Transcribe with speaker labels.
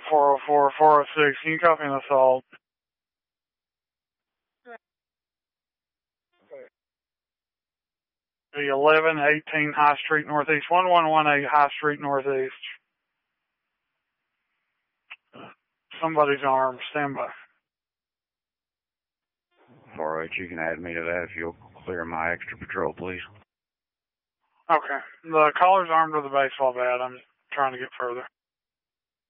Speaker 1: 404, 406. Can you copy an assault? The 1118 High Street Northeast. 1118 High Street Northeast. Somebody's armed. Stand by.
Speaker 2: Alright, you can add me to that if you'll clear my extra patrol, please.
Speaker 1: Okay. The caller's armed with a baseball bat. I'm trying to get further.